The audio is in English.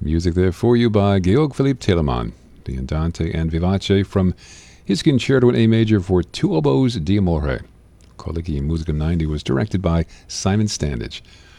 Music there for you by Georg Philipp Telemann, the Andante and Vivace from his Concerto in A Major for two oboes d'amore. Colleghi in Musica 90 was directed by Simon Standage.